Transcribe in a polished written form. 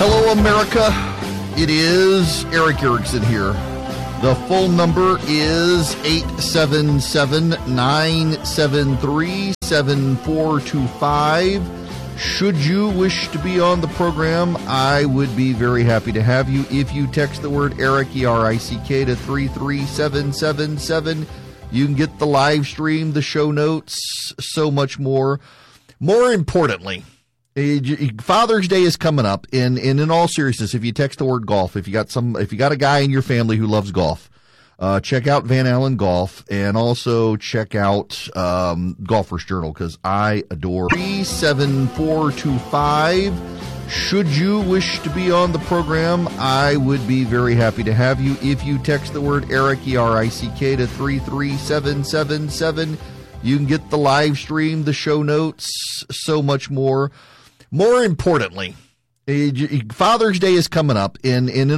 Hello, America. It is Eric Erickson here. The full number is 877-973-7425. Should you wish to be on the program, I would be very happy to have you. If you text the word Eric, E-R-I-C-K, to 33777, you can get the live stream, the show notes, so much more. More importantly, Father's Day is coming up, and in all seriousness, if you text the word golf, if you got a guy in your family who loves golf, check out Van Allen Golf, and also check out Golfer's Journal, because I adore 37425. Should you wish to be on the program, I would be very happy to have you. If you text the word Eric, E-R-I-C-K, to 33777, you can get the live stream, the show notes, so much more. More importantly, Father's Day is coming up, and in